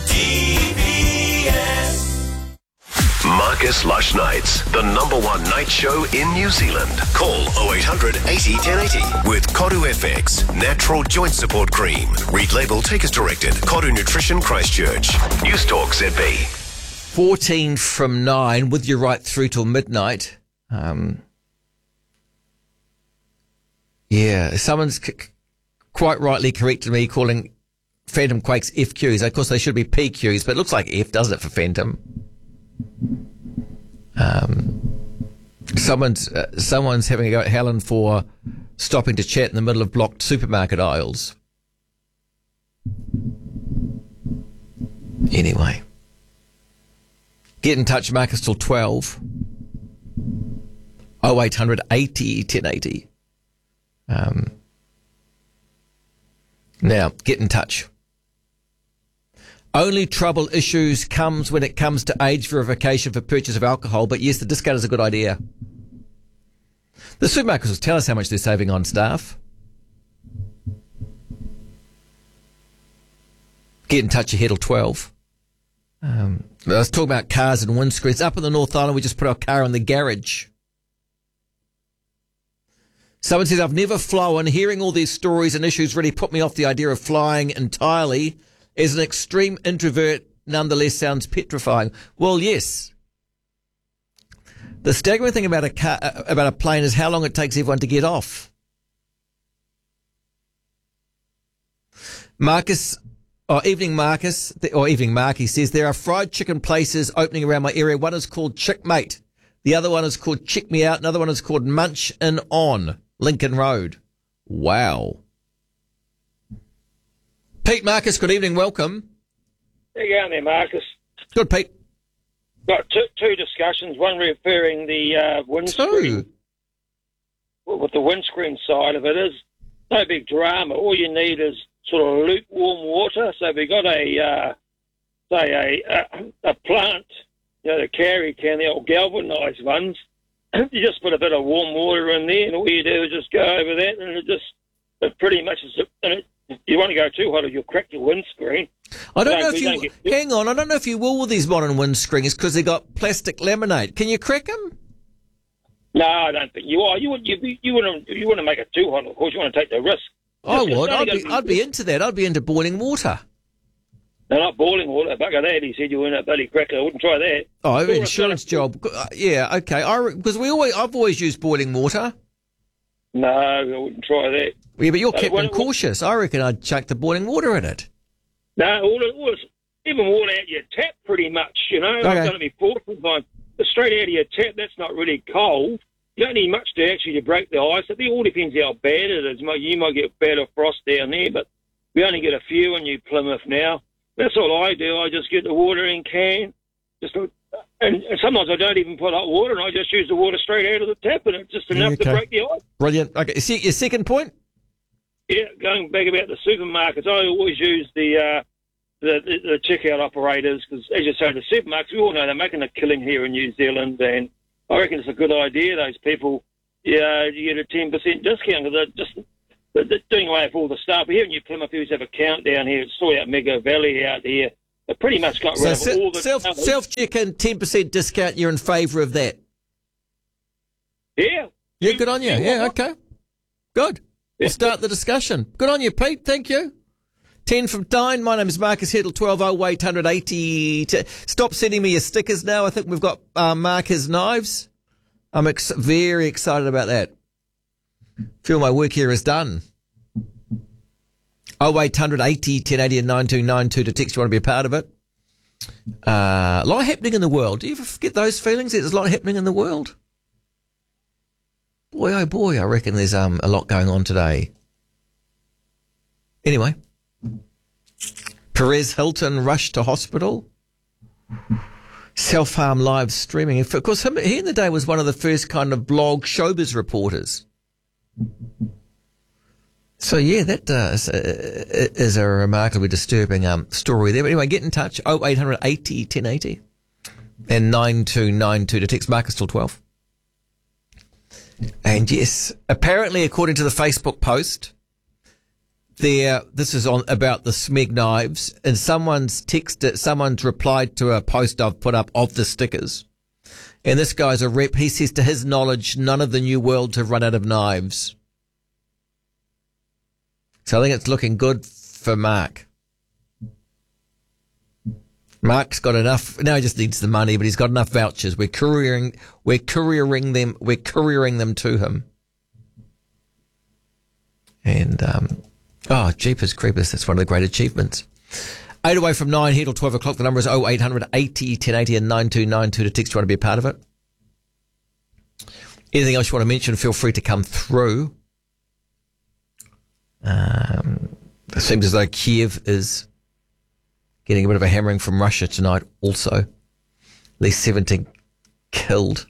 DVS. Marcus Lush Nights, the #1 night show in New Zealand. Call 0800 80 1080 with Koru FX, natural joint support cream. Read label, take as directed. Koru Nutrition Christchurch. News Talk ZB. 14 from 9, with you right through till midnight. Someone's quite rightly corrected me calling Phantom Quakes FQs. Of course, they should be PQs, but it looks like F, doesn't it, for Phantom? Someone's having a go at Helen for stopping to chat in the middle of blocked supermarket aisles. Anyway. Get in touch, Marcus, till 12. 0800 80 1080. Now, get in touch. Only trouble issues comes when it comes to age verification for purchase of alcohol, but yes, the discount is a good idea. The supermarkets will tell us how much they're saving on staff. Get in touch ahead till 12. I was talking about cars and windscreens. Up in the North Island, we just put our car in the garage. Someone says, I've never flown. Hearing all these stories and issues really put me off the idea of flying entirely. As an extreme introvert, nonetheless sounds petrifying. Well, yes. The staggering thing about a plane is how long it takes everyone to get off. Evening Marcus, or Evening Mark, he says, there are fried chicken places opening around my area. One is called Chickmate. The other one is called Check Me Out. Another one is called Munch In On, Lincoln Road. Wow. Pete Marcus, good evening, welcome. How you going there, Marcus? Good, Pete. Got two discussions, one referring the windscreen. With the windscreen side of it is no big drama. All you need is sort of lukewarm water. So if you've got a plant, the carry can, the old galvanised ones, you just put a bit of warm water in there, and all you do is just go over that, and it pretty much is. You want to go too hot, or you'll crack your windscreen. I don't know if you will with these modern windscreens because they've got plastic laminate. Can you crack them? No, I don't think you are. You wouldn't make it too hot. Of course, you want to take the risk. I would. I'd be into that. I'd be into boiling water. No, not boiling water. Bugger that. He said you weren't a bloody cracker. I wouldn't try that. Oh, insurance job. Yeah, okay. Because I've always used boiling water. No, I wouldn't try that. Yeah, but you're Captain Cautious. I reckon I'd chuck the boiling water in it. No, even water out your tap pretty much, you know. Okay. I've done it before sometimes. But straight out of your tap, that's not really cold. You don't need much to actually break the ice. It all depends how bad it is. You might get bad or frost down there, but we only get a few in New Plymouth now. That's all I do. I just get the water in can. And sometimes I don't even put hot water, and I just use the water straight out of the tap, and it's just enough to break the ice. Brilliant. Okay, see your second point? Yeah, going back about the supermarkets, I always use the checkout operators, because as you say, the supermarkets, we all know they're making a killing here in New Zealand, and I reckon it's a good idea. Those people, you get a 10% discount, because they're doing away with all the staff. Here in New Plymouth, we used to have a countdown here. It's all out Mega Valley out here. They pretty much got rid of all the... Self-check-in, 10% discount, you're in favour of that? Yeah. Yeah, good on you. Yeah, okay. Good. We'll start the discussion. Good on you, Pete. Thank you. 10 from 9. My name is Marcus Hedl, 120880. Stop sending me your stickers now. I think we've got Marcus knives. I'm very excited about that. Feel my work here is done. 0880 1080 and 9292 to text you want to be a part of it. A lot happening in the world. Do you ever get those feelings? There's a lot happening in the world. Boy, oh boy, I reckon there's a lot going on today. Anyway, Perez Hilton rushed to hospital. Self-harm live streaming. Of course, he in the day was one of the first kind of blog showbiz reporters. So, yeah, that is a remarkably disturbing story there. But anyway, get in touch, 0800 80 1080 and 9292 to text Marcus till 12. And, yes, apparently, according to the Facebook post, this is about the Smeg knives, and someone's replied to a post I've put up of the stickers. And this guy's a rep. He says, to his knowledge, none of the New Worlds have run out of knives. So I think it's looking good for Mark. Mark's got enough. Now he just needs the money, but he's got enough vouchers. We're couriering them to him. And jeepers creepers, that's one of the great achievements. 8 away from 9 here till 12 o'clock. The number is 0800 80 1080 and 9292 to text you want to be a part of it. Anything else you want to mention, feel free to come through. It seems as though Kiev is getting a bit of a hammering from Russia tonight also. At least 17 killed.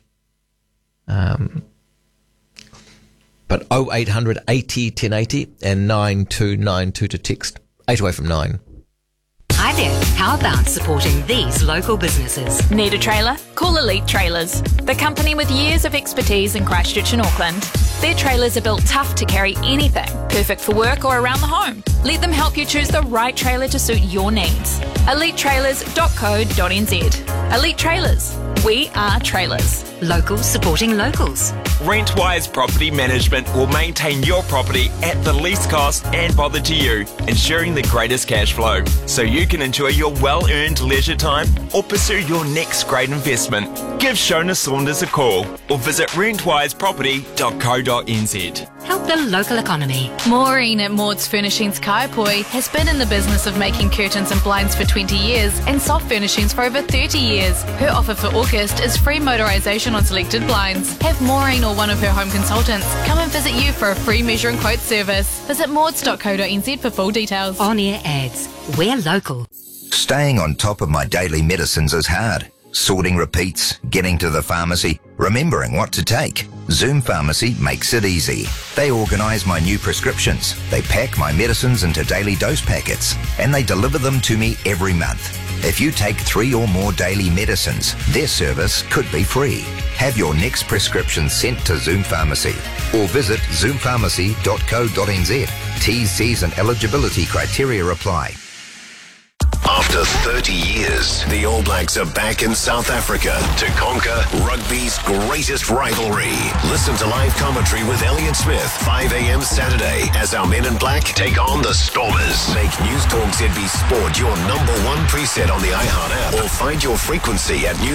But 0800 80 1080 and 9292 to text. 8 away from 9. Hi there. How about supporting these local businesses? Need a trailer? Call Elite Trailers, the company with years of expertise in Christchurch and Auckland. Their trailers are built tough to carry anything, perfect for work or around the home. Let them help you choose the right trailer to suit your needs. EliteTrailers.co.nz. Elite Trailers. We are trailers. Locals supporting locals. Rentwise Property Management will maintain your property at the least cost and bother to you, ensuring the greatest cash flow, so you can enjoy your well-earned leisure time or pursue your next great investment. Give Shona Saunders a call or visit rentwiseproperty.co.nz. Help the local economy. Maureen at Maud's Furnishings Kaiapoi has been in the business of making curtains and blinds for 20 years and soft furnishings for over 30 years. Her offer for August is free motorisation on selected blinds. Have Maureen or one of her home consultants come and visit you for a free measure and quote service. Visit mauds.co.nz for full details. On-air ads. We're local. Staying on top of my daily medicines is hard. Sorting repeats, getting to the pharmacy, remembering what to take. Zoom Pharmacy makes it easy. They organise my new prescriptions. They pack my medicines into daily dose packets, and they deliver them to me every month. If you take 3 or more daily medicines, their service could be free. Have your next prescription sent to Zoom Pharmacy or visit zoompharmacy.co.nz. T's, C's and eligibility criteria apply. After 30 years, the All Blacks are back in South Africa to conquer rugby's greatest rivalry. Listen to live commentary with Elliot Smith, 5 a.m. Saturday, as our men in black take on the Stormers. Make News Talk ZB Sport your #1 preset on the iHeart app, or find your frequency at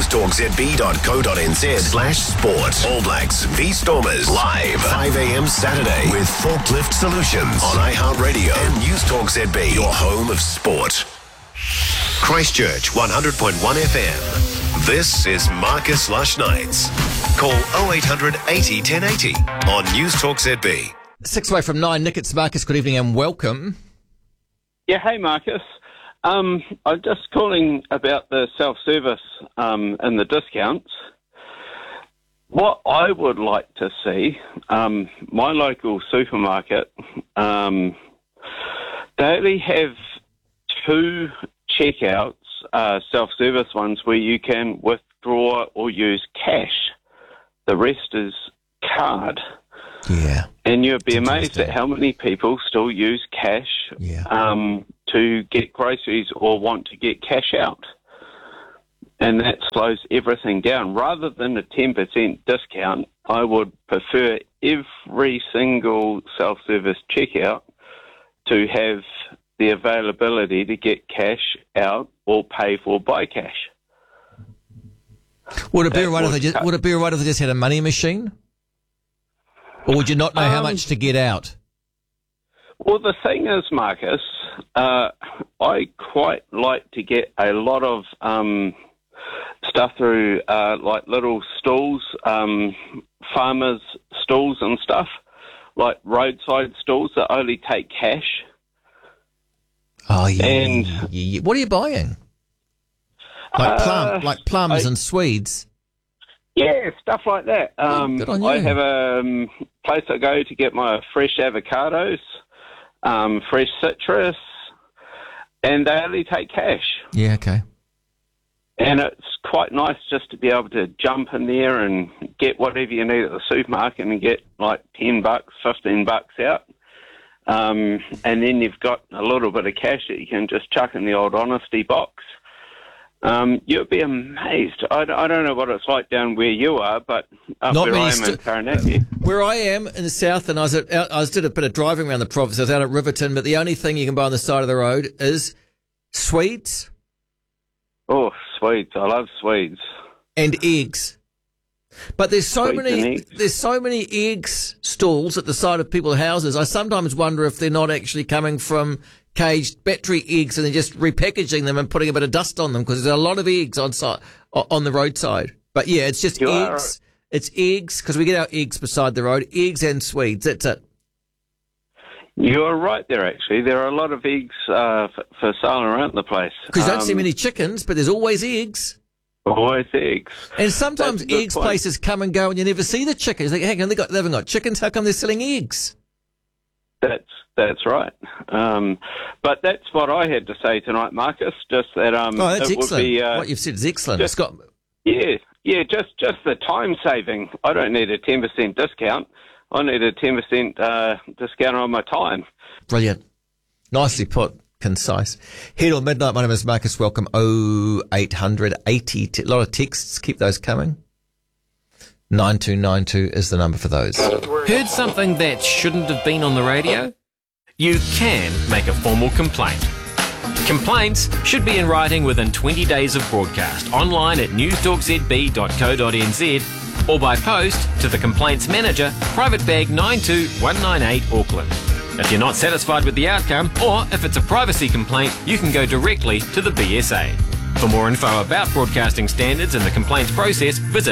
newstalkzb.co.nz/sport. All Blacks v Stormers, live, 5 a.m. Saturday, with Forklift Solutions on iHeart Radio and News Talk ZB, your home of sport. Christchurch 100.1 FM. This is Marcus Lush Nights. Call 0800 80 1080 on News Talk ZB. 6 away from 9. Nick, it's Marcus. Good evening and welcome. Yeah, hey Marcus. I'm just calling about the self-service and the discounts. What I would like to see, my local supermarket, they only have 2 checkouts, self-service ones, where you can withdraw or use cash. The rest is card. Yeah. And you'd be amazed at how many people still use cash to get groceries or want to get cash out. And that slows everything down. Rather than a 10% discount, I would prefer every single self-service checkout to have the availability to get cash out or pay for by cash. Would it be all right if they just had a money machine? Or would you not know how much to get out? Well, the thing is, Marcus, I quite like to get a lot of stuff through like little stalls, farmers' stalls and stuff, like roadside stalls that only take cash. Oh, yeah. And what are you buying? Like plums and Swedes? Yeah, stuff like that. Good on you. I have a place I go to get my fresh avocados, fresh citrus, and they only take cash. Yeah, okay. And it's quite nice just to be able to jump in there and get whatever you need at the supermarket and get like $10, $15 out. And then you've got a little bit of cash that you can just chuck in the old honesty box. You'd be amazed. I don't know what it's like down where you are, but up where I am in Taranaki. Where I am in the south, and I did a bit of driving around the province. I was out at Riverton, but the only thing you can buy on the side of the road is Swedes. Oh, Swedes. I love Swedes. And eggs. But there's so many eggs stalls at the side of people's houses. I sometimes wonder if they're not actually coming from caged battery eggs and they're just repackaging them and putting a bit of dust on them, because there's a lot of eggs on the roadside. But yeah, it's just eggs. It's eggs, because we get our eggs beside the road. Eggs and Swedes. That's it. You're right there, actually. There are a lot of eggs for sale around the place. Because you don't see many chickens, but there's always eggs. Always eggs. And sometimes eggs places come and go and you never see the chickens. Like, hang on, they haven't got chickens. How come they're selling eggs? That's right. But that's what I had to say tonight, Marcus. Just that that's it excellent. would be, what you've said is excellent. Just the time saving. I don't need a 10% discount. I need a 10% discount on my time. Brilliant. Nicely put. Concise. Head or midnight. My name is Marcus. Welcome. 0800 80. A lot of texts. Keep those coming. 9292 is the number for those. Heard something that shouldn't have been on the radio? You can make a formal complaint. Complaints should be in writing within 20 days of broadcast, online at newstalkzb.co.nz or by post to the Complaints Manager, Private Bag 92198 Auckland. If you're not satisfied with the outcome, or if it's a privacy complaint, you can go directly to the BSA. For more info about broadcasting standards and the complaints process, visit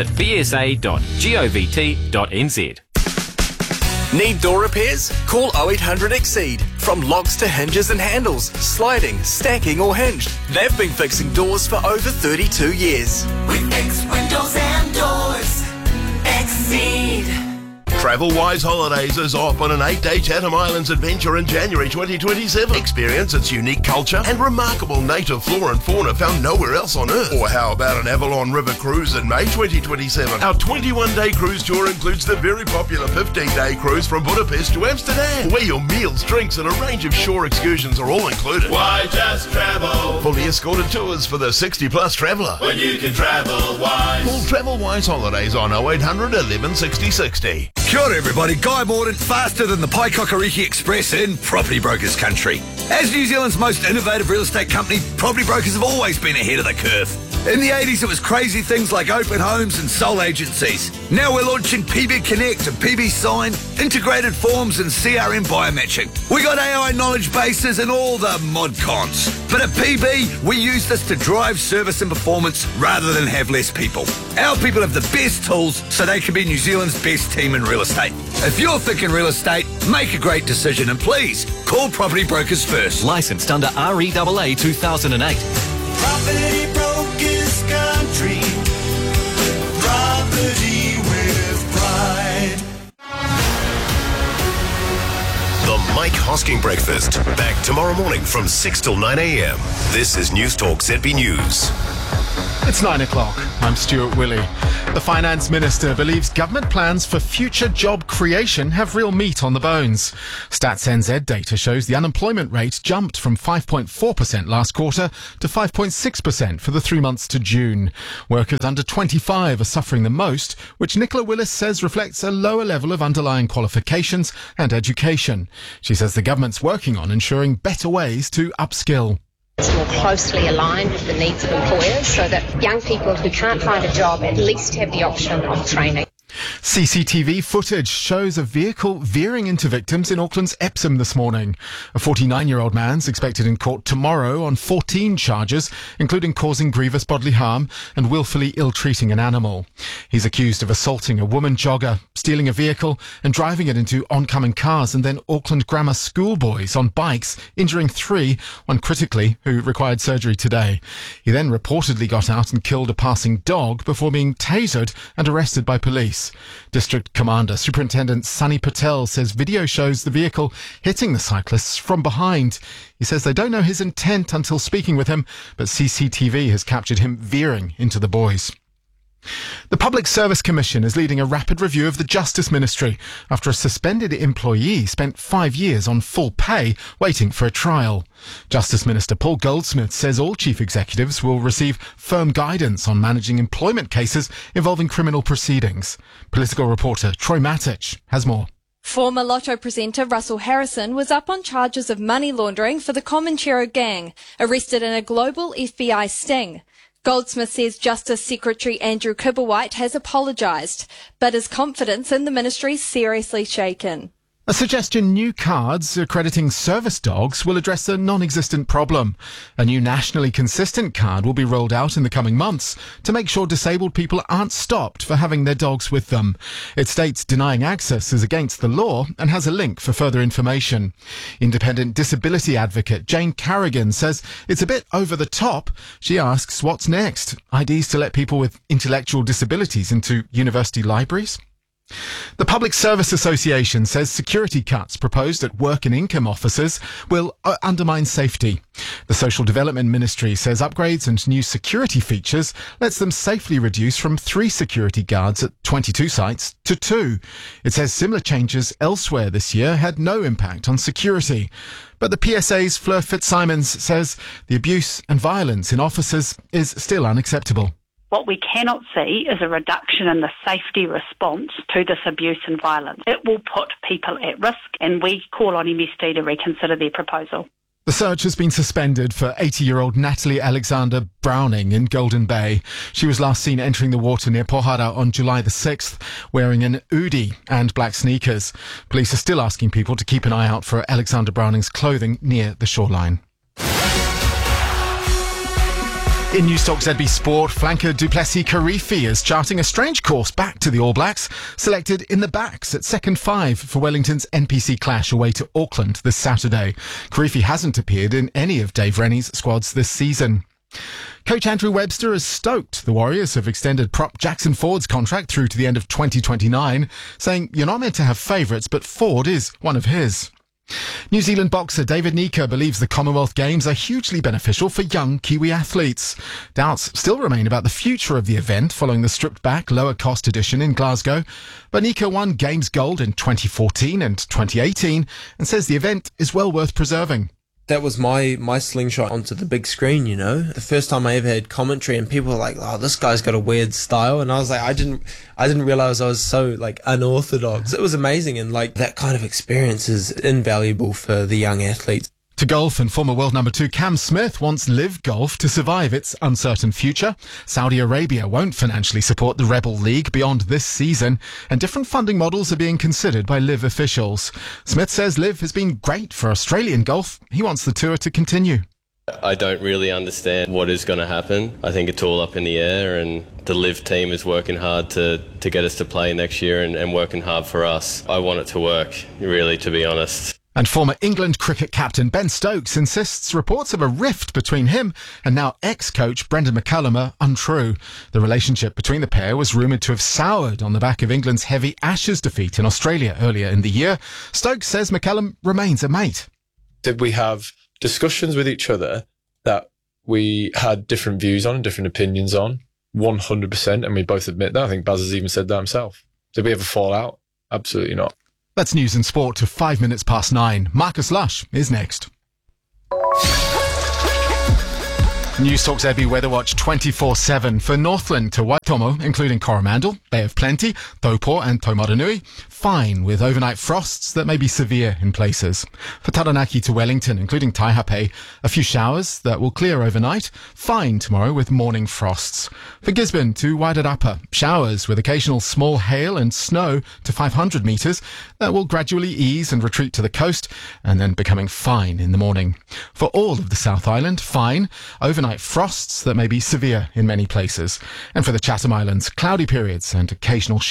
bsa.govt.nz. Need door repairs? Call 0800 EXCEED. From locks to hinges and handles, sliding, stacking or hinged, they've been fixing doors for over 32 years. We fix windows and doors. Exceed. Travel-Wise Holidays is off on an 8-day Chatham Islands adventure in January 2027. Experience its unique culture and remarkable native flora and fauna found nowhere else on Earth. Or how about an Avalon River cruise in May 2027? Our 21-day cruise tour includes the very popular 15-day cruise from Budapest to Amsterdam, where your meals, drinks and a range of shore excursions are all included. Why just travel? Fully escorted tours for the 60-plus traveller. When you can travel wise. Call Travel-Wise Holidays on 0800 11 60 60. Kia ora everybody, Guy Morden, faster than the Paikokariki Express in Property Brokers country. As New Zealand's most innovative real estate company, Property Brokers have always been ahead of the curve. In the 80s, it was crazy things like open homes and sole agencies. Now we're launching PB Connect and PB Sign, integrated forms and CRM biomatching. We got AI knowledge bases and all the mod cons. But at PB, we use this to drive service and performance rather than have less people. Our people have the best tools so they can be New Zealand's best team in real estate. If you're thinking real estate, make a great decision and please call Property Brokers first. Licensed under REAA 2008. Property Brokers Country. Property with pride. The Mike Hosking Breakfast. Back tomorrow morning from 6 till 9 a.m. This is News Talk ZB News. It's 9 o'clock. I'm Stuart Willey. The Finance Minister believes government plans for future job creation have real meat on the bones. Stats NZ data shows the unemployment rate jumped from 5.4% last quarter to 5.6% for the 3 months to June. Workers under 25 are suffering the most, which Nicola Willis says reflects a lower level of underlying qualifications and education. She says the government's working on ensuring better ways to upskill. It's more closely aligned with the needs of employers so that young people who can't find a job at least have the option of training. CCTV footage shows a vehicle veering into victims in Auckland's Epsom this morning. A 49-year-old man's expected in court tomorrow on 14 charges, including causing grievous bodily harm and willfully ill-treating an animal. He's accused of assaulting a woman jogger, stealing a vehicle and driving it into oncoming cars and then Auckland Grammar schoolboys on bikes, injuring 3, one critically, who required surgery today. He then reportedly got out and killed a passing dog before being tasered and arrested by police. District Commander Superintendent Sunny Patel says video shows the vehicle hitting the cyclists from behind. He says they don't know his intent until speaking with him, but CCTV has captured him veering into the boys. The Public Service Commission is leading a rapid review of the Justice Ministry after a suspended employee spent 5 years on full pay waiting for a trial. Justice Minister Paul Goldsmith says all chief executives will receive firm guidance on managing employment cases involving criminal proceedings. Political reporter Troy Matic has more. Former Lotto presenter Russell Harrison was up on charges of money laundering for the Comanchero gang, arrested in a global FBI sting. Goldsmith says Justice Secretary Andrew Kibblewhite has apologised, but his confidence in the ministry seriously shaken. A suggestion new cards accrediting service dogs will address a non-existent problem. A new nationally consistent card will be rolled out in the coming months to make sure disabled people aren't stopped for having their dogs with them. It states denying access is against the law and has a link for further information. Independent disability advocate Jane Carrigan says it's a bit over the top. She asks what's next? IDs to let people with intellectual disabilities into university libraries? The Public Service Association says security cuts proposed at work and income offices will undermine safety. The Social Development Ministry says upgrades and new security features lets them safely reduce from 3 security guards at 22 sites to 2. It says similar changes elsewhere this year had no impact on security. But the PSA's Fleur Fitzsimons says the abuse and violence in offices is still unacceptable. What we cannot see is a reduction in the safety response to this abuse and violence. It will put people at risk, and we call on MSD to reconsider their proposal. The search has been suspended for 80-year-old Natalie Alexander Browning in Golden Bay. She was last seen entering the water near Pohara on July the 6th, wearing an hoodie and black sneakers. Police are still asking people to keep an eye out for Alexander Browning's clothing near the shoreline. In News Talk ZB Sport, flanker Duplessis Karifi is charting a strange course back to the All Blacks, selected in the backs at second 5 for Wellington's NPC clash away to Auckland this Saturday. Karifi hasn't appeared in any of Dave Rennie's squads this season. Coach Andrew Webster is stoked the Warriors have extended prop Jackson Ford's contract through to the end of 2029, saying you're not meant to have favourites, but Ford is one of his. New Zealand boxer David Nika believes the Commonwealth Games are hugely beneficial for young Kiwi athletes. Doubts still remain about the future of the event following the stripped-back, lower-cost edition in Glasgow. But Nika won Games gold in 2014 and 2018 and says the event is well worth preserving. That was my slingshot onto the big screen, you know. The first time I ever had commentary, and people were like, "Oh, this guy's got a weird style," and I was like, I didn't realize I was so like unorthodox. It was amazing, and like that kind of experience is invaluable for the young athletes. To golf, and former world number 2 Cam Smith wants Live Golf to survive its uncertain future. Saudi Arabia won't financially support the Rebel League beyond this season, and different funding models are being considered by Live officials. Smith says Live has been great for Australian golf. He wants the tour to continue. I don't really understand what is going to happen. I think it's all up in the air, and the Live team is working hard to get us to play next year and working hard for us. I want it to work, really, to be honest. And former England cricket captain Ben Stokes insists reports of a rift between him and now ex-coach Brendan McCullum are untrue. The relationship between the pair was rumoured to have soured on the back of England's heavy Ashes defeat in Australia earlier in the year. Stokes says McCullum remains a mate. Did we have discussions with each other that we had different views on and different opinions on? 100%, and we both admit that. I think Baz has even said that himself. Did we ever fall out? Absolutely not. That's news and sport to 5 minutes past 9. Marcus Lush is next. News Talk ZB Weather Watch 24/7 for Northland to Waitomo, including Coromandel, Bay of Plenty, Taupo and Taumarunui. Fine, with overnight frosts that may be severe in places. For Taranaki to Wellington, including Taihape, a few showers that will clear overnight. Fine tomorrow with morning frosts. For Gisborne to Wairarapa, showers with occasional small hail and snow to 500 metres that will gradually ease and retreat to the coast and then becoming fine in the morning. For all of the South Island, fine. Overnight frosts that may be severe in many places. And for the Chatham Islands, cloudy periods and occasional